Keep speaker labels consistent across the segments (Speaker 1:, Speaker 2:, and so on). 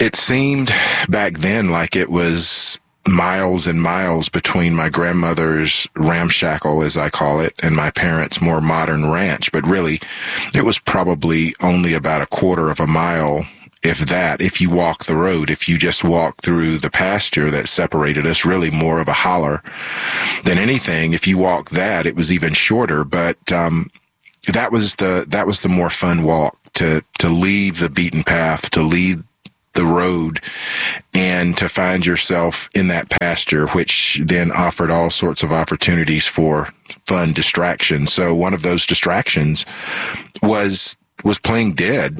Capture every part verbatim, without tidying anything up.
Speaker 1: it seemed back then like it was miles and miles between my grandmother's ramshackle, as I call it, and my parents' more modern ranch. But really, it was probably only about a quarter of a mile, if that, if you walk the road. If you just walk through the pasture that separated us, really more of a holler than anything. If you walk that, it was even shorter. But um, that was the that was the more fun walk, to to leave the beaten path, to leave the road, and to find yourself in that pasture, which then offered all sorts of opportunities for fun distractions. So one of those distractions was was playing dead.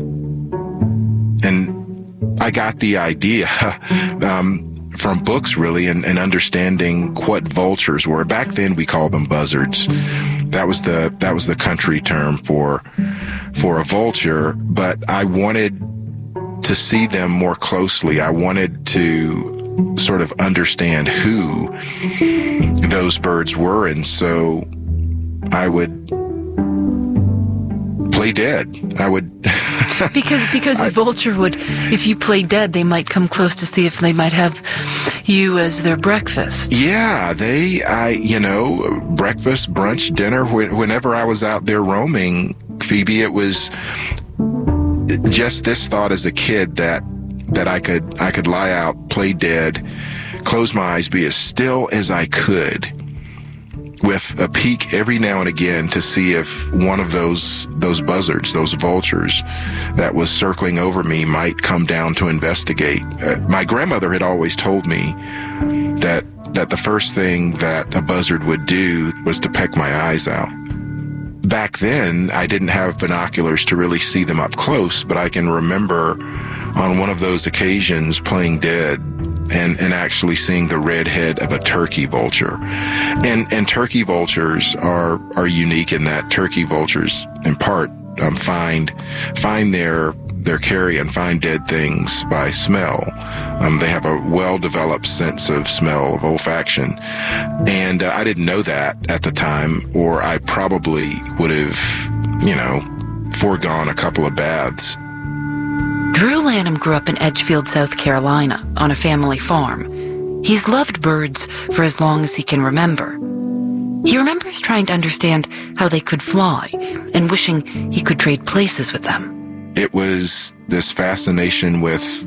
Speaker 1: And I got the idea um, from books, really, and, and understanding what vultures were. Back then, we called them buzzards. That was the that was the country term for for a vulture. But I wanted to see them more closely. I wanted to sort of understand who those birds were, and so I would play dead. I would
Speaker 2: because because a vulture would, if you play dead, they might come close to see if they might have you as their breakfast.
Speaker 1: Yeah, they, I, you know, breakfast, brunch, dinner. Whenever I was out there roaming, Phoebe, it was just this thought as a kid that that I could I could lie out, play dead, close my eyes, be as still as I could, with a peek every now and again to see if one of those those buzzards, those vultures that was circling over me might come down to investigate. Uh, my grandmother had always told me that that the first thing that a buzzard would do was to peck my eyes out. Back then, I didn't have binoculars to really see them up close, but I can remember on one of those occasions playing dead and, and actually seeing the red head of a turkey vulture. And and turkey vultures are are unique in that turkey vultures, in part, um, find find their their carrion, find dead things by smell. Um, they have a well-developed sense of smell, of olfaction. And uh, I didn't know that at the time, or I probably would have, you know, foregone a couple of baths.
Speaker 2: Drew Lanham grew up in Edgefield, South Carolina, on a family farm. He's loved birds for as long as he can remember. He remembers trying to understand how they could fly and wishing he could trade places with them.
Speaker 1: It was this fascination with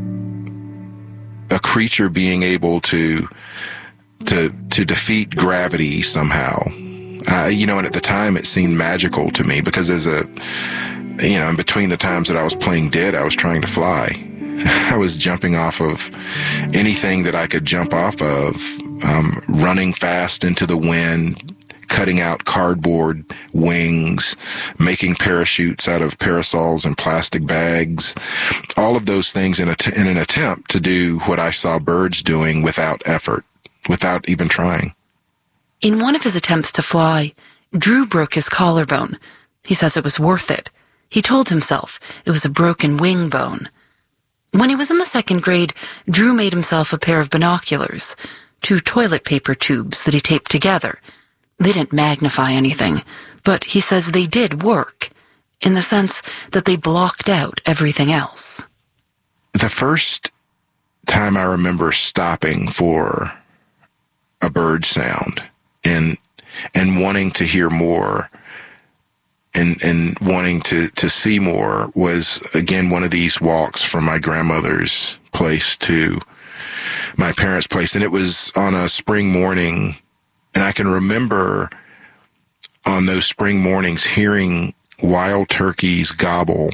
Speaker 1: a creature being able to to to defeat gravity somehow. Uh, you know, and at the time it seemed magical to me, because as a, you know, in between the times that I was playing dead, I was trying to fly. I was jumping off of anything that I could jump off of, um, running fast into the wind, cutting out cardboard wings, making parachutes out of parasols and plastic bags, all of those things in, a t- in an attempt to do what I saw birds doing without effort, without even trying.
Speaker 2: In one of his attempts to fly, Drew broke his collarbone. He says it was worth it. He told himself it was a broken wing bone. When he was in the second grade, Drew made himself a pair of binoculars, two toilet paper tubes that he taped together. They didn't magnify anything, but he says they did work, in the sense that they blocked out everything else.
Speaker 1: The first time I remember stopping for a bird sound and and wanting to hear more and and wanting to, to see more was, again, one of these walks from my grandmother's place to my parents' place. And it was on a spring morning. And I can remember on those spring mornings hearing wild turkeys gobble,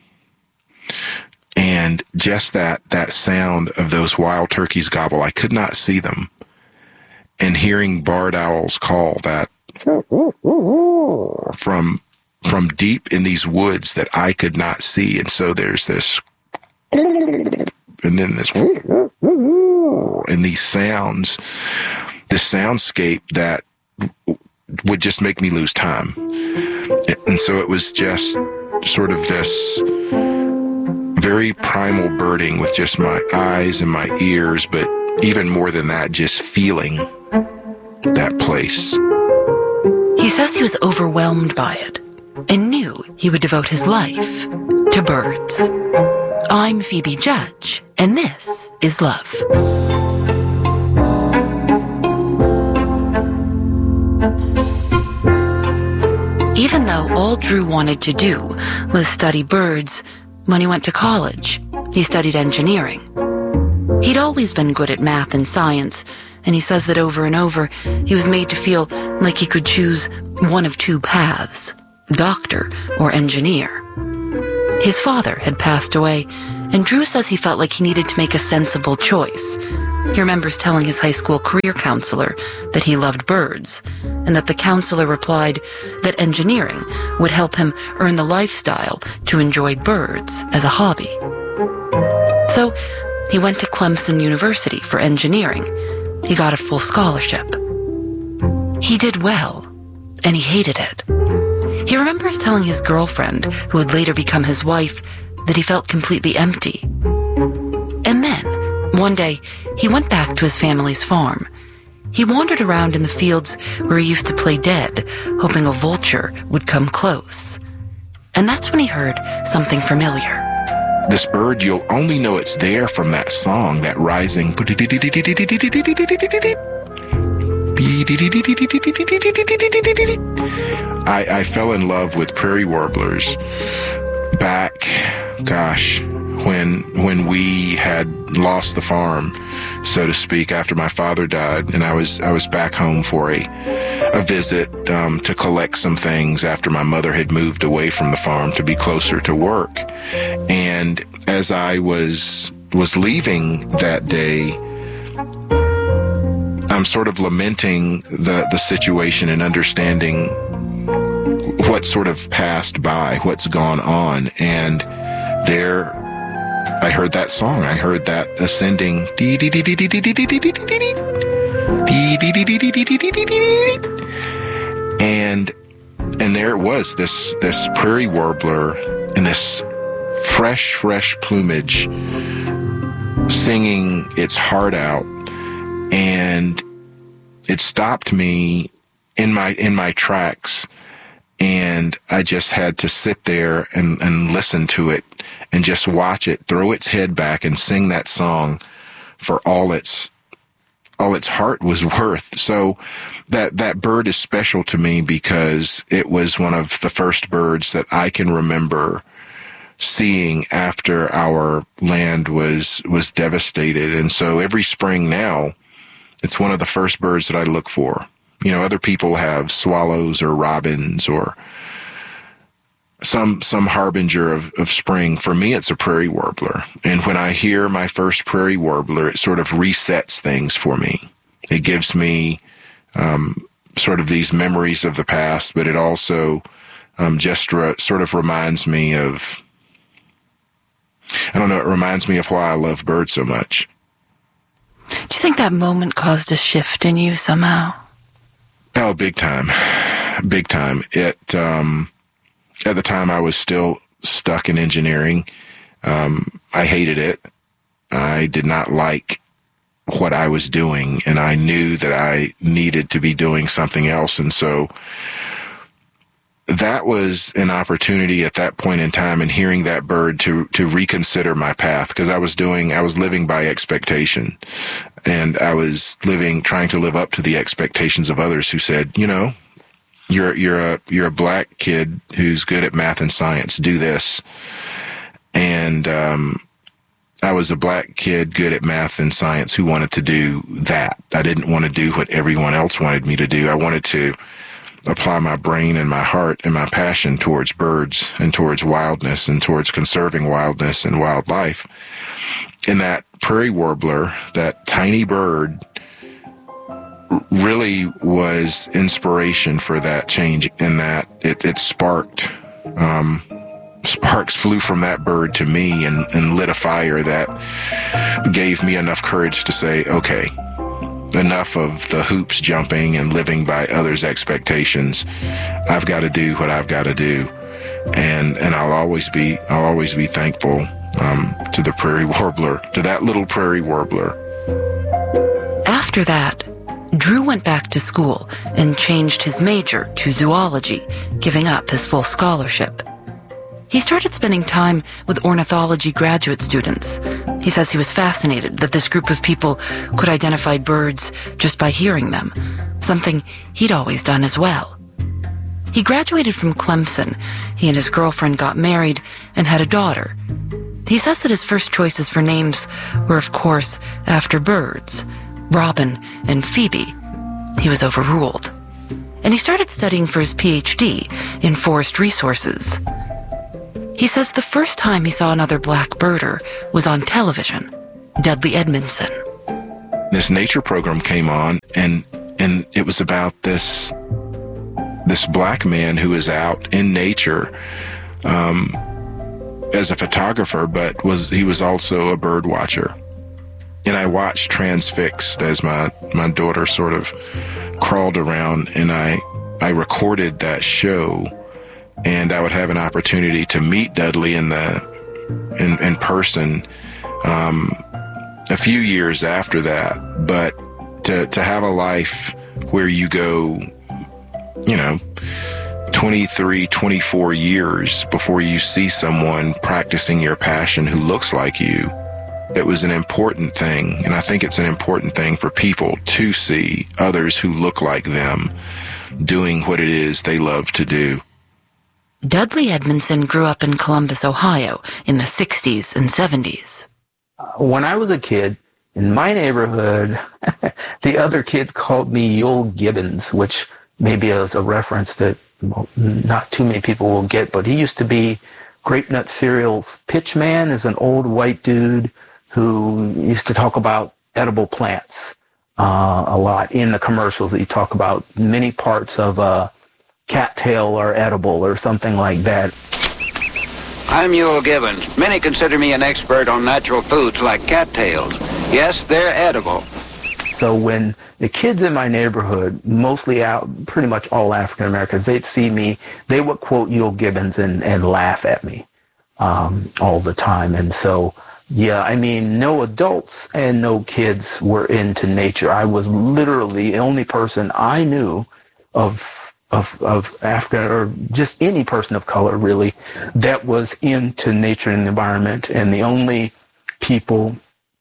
Speaker 1: and just that, that sound of those wild turkeys gobble. I could not see them. And hearing barred owls call that from, from deep in these woods that I could not see. And so there's this, and then this, and these sounds, this soundscape that would just make me lose time. And so it was just sort of this very primal birding with just my eyes and my ears, but even more than that, just feeling that place.
Speaker 2: He says he was overwhelmed by it and knew he would devote his life to birds. I'm Phoebe Judge, and this is Love. Even though all Drew wanted to do was study birds, when he went to college, he studied engineering. He'd always been good at math and science, and he says that over and over, he was made to feel like he could choose one of two paths, doctor or engineer. His father had passed away, and Drew says he felt like he needed to make a sensible choice. He remembers telling his high school career counselor that he loved birds, and that the counselor replied that engineering would help him earn the lifestyle to enjoy birds as a hobby. So he went to Clemson University for engineering. He got a full scholarship. He did well, and he hated it. He remembers telling his girlfriend, who would later become his wife, that he felt completely empty. And then, one day, he went back to his family's farm. He wandered around in the fields where he used to play dead, hoping a vulture would come close. And that's when he heard something familiar.
Speaker 1: This bird, you'll only know it's there from that song, that rising. I, I fell in love with prairie warblers back, gosh, when when we had lost the farm, so to speak, after my father died, and I was I was back home for a a visit um, to collect some things after my mother had moved away from the farm to be closer to work. And as I was was leaving that day, I'm sort of lamenting the the situation and understanding what sort of passed by, what's gone on, and there I heard that song. I heard that ascending and and there it was, this this prairie warbler in this fresh, fresh plumage singing its heart out, and it stopped me in my in my tracks, and I just had to sit there and, and listen to it and just watch it throw its head back and sing that song for all its all its heart was worth. So that that bird is special to me because it was one of the first birds that I can remember seeing after our land was was devastated. And so every spring now, it's one of the first birds that I look for. You know, other people have swallows or robins or some some harbinger of, of spring. For me, it's a prairie warbler. And when I hear my first prairie warbler, it sort of resets things for me. It gives me um, sort of these memories of the past, but it also um, just re- sort of reminds me of, I don't know, it reminds me of why I love birds so much.
Speaker 2: Do you think that moment caused a shift in you somehow?
Speaker 1: Oh, big time. Big time. It, um, at the time I was still stuck in engineering. Um, I hated it. I did not like what I was doing, and I knew that I needed to be doing something else. And so that was an opportunity at that point in time, and hearing that bird, to, to reconsider my path, because I was doing, I was living by expectation, and I was living, trying to live up to the expectations of others who said, you know, you're, you're a, you're a black kid who's good at math and science, do this. And, um, I was a black kid good at math and science who wanted to do that. I didn't want to do what everyone else wanted me to do. I wanted to apply my brain and my heart and my passion towards birds and towards wildness and towards conserving wildness and wildlife. And that prairie warbler, that tiny bird, really was inspiration for that change, in that it, it sparked, um, sparks flew from that bird to me and, and lit a fire that gave me enough courage to say, okay, enough of the hoops jumping and living by others' expectations. I've got to do what I've got to do. And, and I'll always be, I'll always be thankful, um, to the prairie warbler, to that little prairie warbler.
Speaker 2: After that, Drew went back to school and changed his major to zoology, giving up his full scholarship. He started spending time with ornithology graduate students. He says he was fascinated that this group of people could identify birds just by hearing them, something he'd always done as well. He graduated from Clemson. He and his girlfriend got married and had a daughter. He says that his first choices for names were, of course, after birds, Robin and Phoebe. He was overruled. And he started studying for his P H D in forest resources. He says the first time he saw another black birder was on television, Dudley Edmondson.
Speaker 1: This nature program came on, and and it was about this this black man who was out in nature um, as a photographer, but was he was also a bird watcher. And I watched transfixed as my, my daughter sort of crawled around, and I I recorded that show, and I would have an opportunity to meet Dudley in the in, in person um, a few years after that. But to to have a life where you go, you know, twenty-three, twenty-four years before you see someone practicing your passion who looks like you, it was an important thing. And I think it's an important thing for people to see others who look like them doing what it is they love to do.
Speaker 2: Dudley Edmondson grew up in Columbus, Ohio in the sixties and seventies.
Speaker 3: When I was a kid, in my neighborhood, the other kids called me Yul Gibbons, which maybe is a reference that well, not too many people will get, but he used to be Grape Nut Cereal's pitch man, is an old white dude who used to talk about edible plants uh, a lot in the commercials. He talk about many parts of a cattail are edible or something like that.
Speaker 4: I'm Yul Gibbons. Many consider me an expert on natural foods like cattails. Yes, they're edible.
Speaker 3: So when the kids in my neighborhood, mostly out, pretty much all African Americans, they'd see me, they would quote Yul Gibbons and, and laugh at me um, all the time. And so, yeah, I mean, no adults and no kids were into nature. I was literally the only person I knew of of of Africa, or just any person of color, really, that was into nature and the environment. And the only people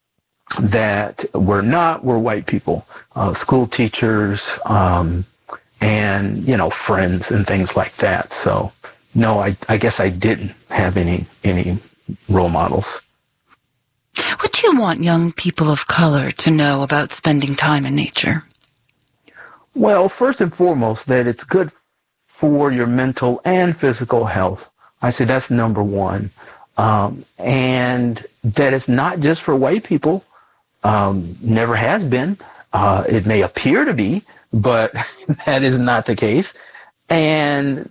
Speaker 3: that were not were white people, uh, school teachers, um, and, you know, friends and things like that. So, no, I, I guess I didn't have any any role models.
Speaker 2: What do you want young people of color to know about spending time in nature?
Speaker 3: Well, first and foremost, that it's good for your mental and physical health. I say that's number one. Um, and that it's not just for white people. Um, never has been. Uh, it may appear to be, but that is not the case. And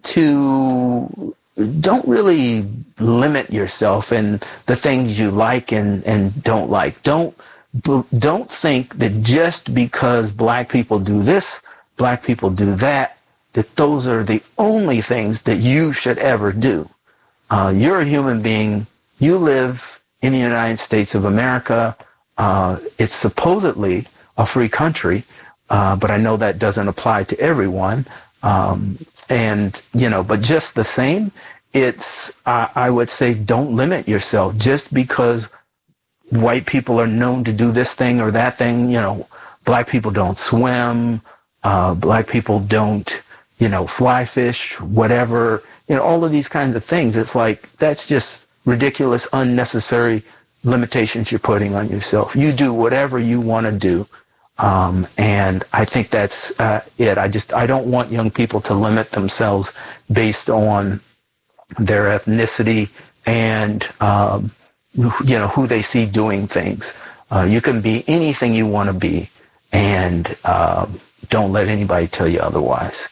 Speaker 3: to don't really limit yourself in the things you like and, and don't like. Don't, don't think that just because black people do this, black people do that, that those are the only things that you should ever do. Uh, you're a human being. You live in the United States of America. Uh, it's supposedly a free country, uh, but I know that doesn't apply to everyone. Um, and, you know, but just the same, it's, uh, I would say, don't limit yourself just because white people are known to do this thing or that thing. You know, black people don't swim. Uh, black people don't, you know, fly fish, whatever, you know, all of these kinds of things. It's like, that's just ridiculous, unnecessary limitations you're putting on yourself. You do whatever you want to do. Um, and I think that's uh, it. I just, I don't want young people to limit themselves based on their ethnicity and, um, you know, who they see doing things. Uh, you can be anything you want to be, and uh, don't let anybody tell you otherwise.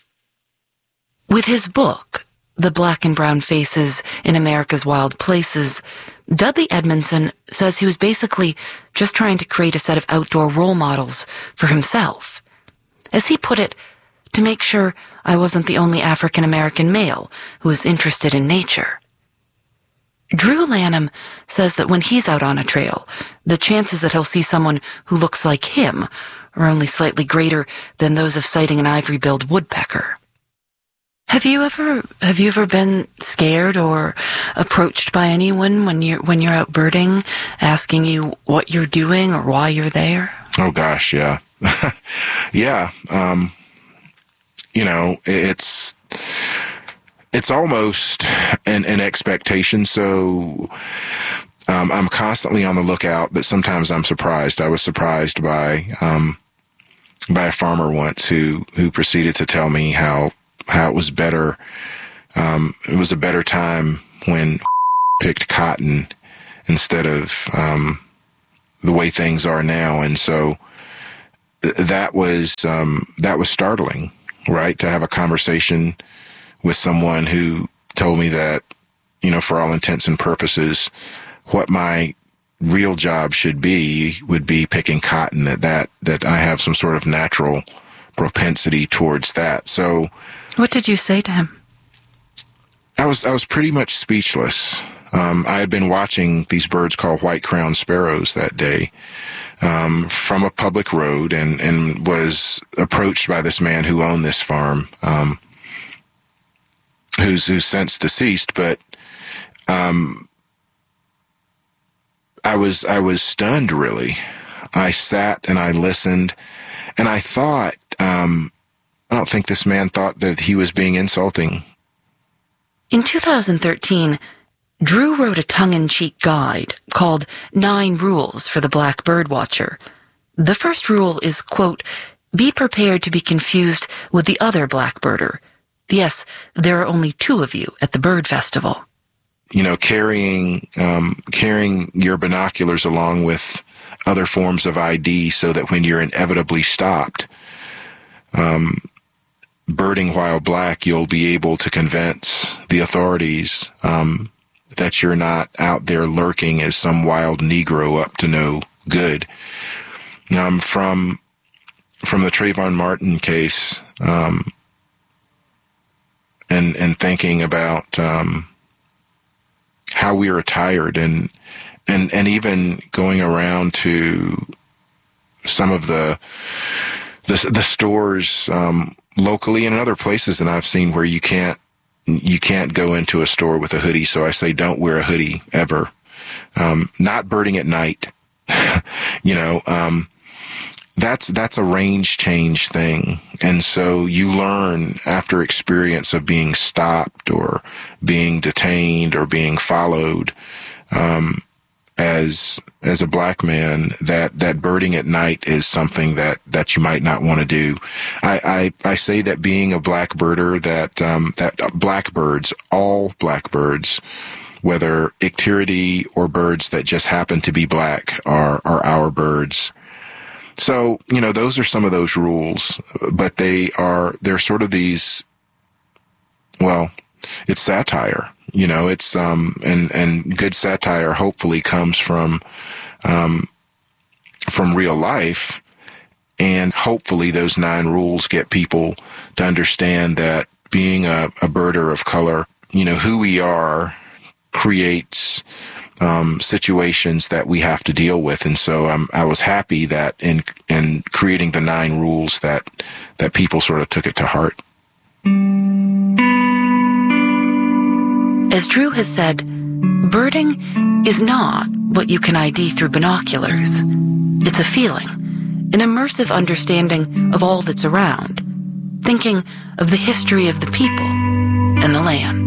Speaker 2: With his book, The Black and Brown Faces in America's Wild Places, Dudley Edmondson says he was basically just trying to create a set of outdoor role models for himself. As he put it, to make sure I wasn't the only African-American male who was interested in nature. Drew Lanham says that when he's out on a trail, the chances that he'll see someone who looks like him are only slightly greater than those of sighting an ivory-billed woodpecker. Have you ever have you ever been scared or approached by anyone when you're when you're out birding, asking you what you're doing or why you're there?
Speaker 1: Oh gosh, yeah, yeah. Um, you know, it's it's almost an, an expectation. So um, I'm constantly on the lookout, but sometimes I'm surprised. I was surprised by um, by a farmer once who who proceeded to tell me how. how it was better, um, it was a better time when picked cotton instead of um, the way things are now. And so th- that was um, that was startling, right? To have a conversation with someone who told me that, you know, for all intents and purposes, what my real job should be would be picking cotton, that, that, that I have some sort of natural propensity towards that. So
Speaker 2: what did you say to him?
Speaker 1: I was I was pretty much speechless. Um, I had been watching these birds called white-crowned sparrows that day um, from a public road, and, and was approached by this man who owned this farm, um, who's who's since deceased. But um, I was I was stunned, really. I sat and I listened, and I thought. Um, I don't think this man thought that he was being insulting.
Speaker 2: In two thousand thirteen, Drew wrote a tongue-in-cheek guide called Nine Rules for the Black Bird Watcher. The first rule is, quote, be prepared to be confused with the other blackbirder. Yes, there are only two of you at the bird festival.
Speaker 1: You know, carrying, um, carrying your binoculars along with other forms of I D so that when you're inevitably stopped, um, birding while black, you'll be able to convince the authorities um, that you're not out there lurking as some wild Negro up to no good. Um, from from the Trayvon Martin case, um, and and thinking about um, how we are attired, and and and even going around to some of the the, the stores. Um, locally and in other places that I've seen where you can't you can't go into a store with a hoodie. So I say don't wear a hoodie ever. Um, not birding at night. you know, um, that's that's a range change thing. And so you learn after experience of being stopped or being detained or being followed um, as as a black man, that, that birding at night is something that, that you might not want to do. I, I, I say that being a black birder, that um, that blackbirds, all blackbirds, whether icteridae or birds that just happen to be black, are are our birds. So, you know, those are some of those rules, but they are, they're sort of these, well, it's satire. You know, it's, um, and, and good satire hopefully comes from, um, from real life. And hopefully those nine rules get people to understand that being a, a birder of color, you know, who we are creates, um, situations that we have to deal with. And so, um, I was happy that in, in creating the nine rules that, that people sort of took it to heart.
Speaker 2: As Drew has said, birding is not what you can I D through binoculars. It's a feeling, an immersive understanding of all that's around, thinking of the history of the people and the land.